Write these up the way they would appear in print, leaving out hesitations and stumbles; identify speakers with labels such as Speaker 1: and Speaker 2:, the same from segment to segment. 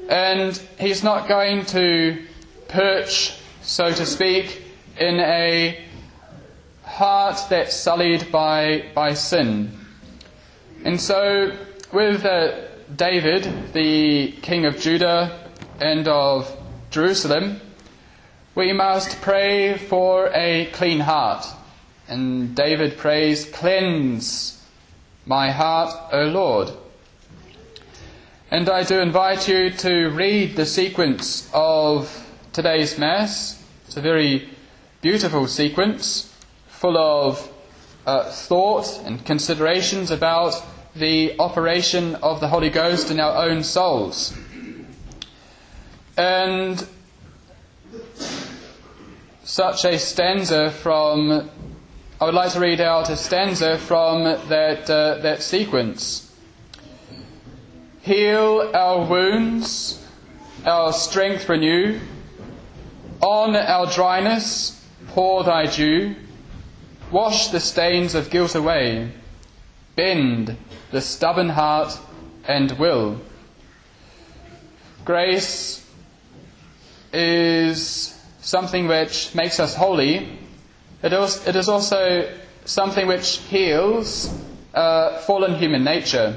Speaker 1: And he's not going to perch, so to speak, in a heart that's sullied by sin. And so with David, the king of Judah and of Jerusalem, we must pray for a clean heart. And David prays, "Cleanse my heart, O Lord." And I do invite you to read the sequence of today's Mass. It's a very beautiful sequence, full of thought and considerations about the operation of the Holy Ghost in our own souls. And such a stanza from, I would like to read out a stanza from that sequence. "Heal our wounds, our strength renew, on our dryness pour thy dew, wash the stains of guilt away, bend the stubborn heart and will." Grace is something which makes us holy. It is also something which heals fallen human nature.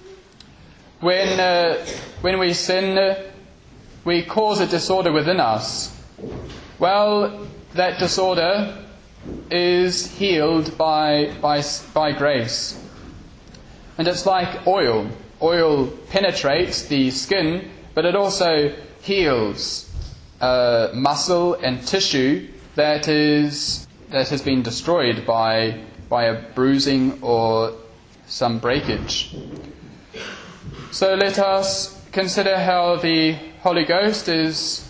Speaker 1: When we sin, we cause a disorder within us. Well, that disorder is healed by grace. And it's like oil. Oil penetrates the skin, but it also heals muscle and tissue that has been destroyed by a bruising or some breakage. So let us consider how the Holy Ghost is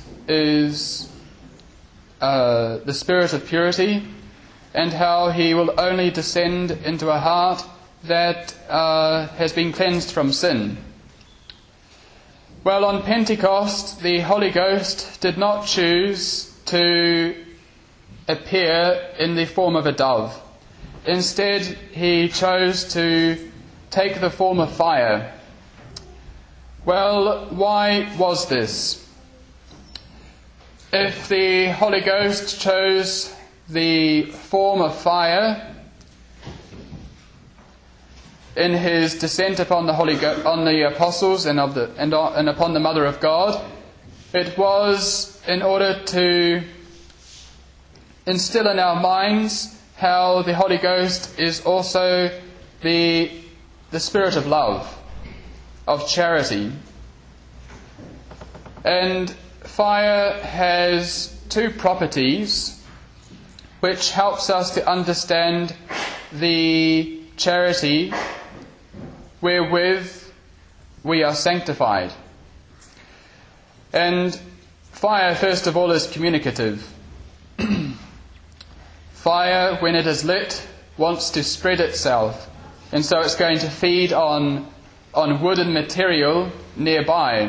Speaker 1: the Spirit of purity, and how he will only descend into a heart that has been cleansed from sin. Well, on Pentecost, the Holy Ghost did not choose to appear in the form of a dove. Instead, he chose to take the form of fire. Well, why was this? If the Holy Ghost chose the form of fire in his descent upon on the apostles and upon the Mother of God, it was in order to instill in our minds how the Holy Ghost is also the Spirit of love, of charity. And fire has two properties which helps us to understand the charity wherewith we are sanctified. And fire, first of all, is communicative. Fire, when it is lit, wants to spread itself, and so it's going to feed on wooden material nearby.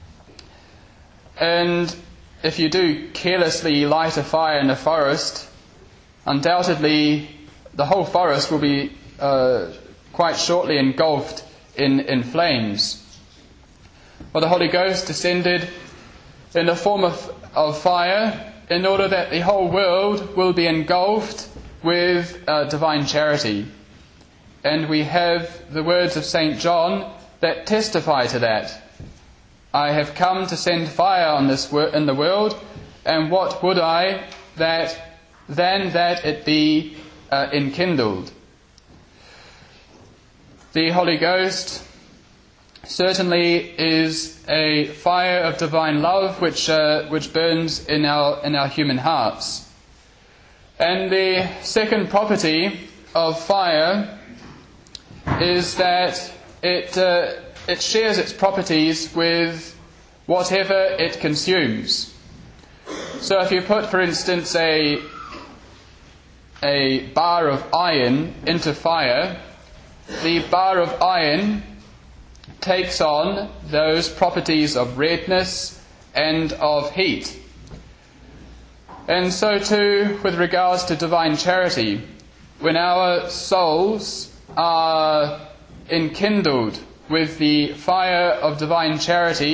Speaker 1: And if you do carelessly light a fire in a forest, undoubtedly the whole forest will be quite shortly engulfed in flames. Well, the Holy Ghost descended in the form of fire in order that the whole world will be engulfed with divine charity. And we have the words of St. John that testify to that. "I have come to send fire in the world, and what would I than that it be enkindled." The Holy Ghost certainly is a fire of divine love which burns in our human hearts. And the second property of fire is that it shares its properties with whatever it consumes. So if you put, for instance, a bar of iron into fire, the bar of iron takes on those properties of redness and of heat. And so too with regards to divine charity. When our souls are enkindled with the fire of divine charity,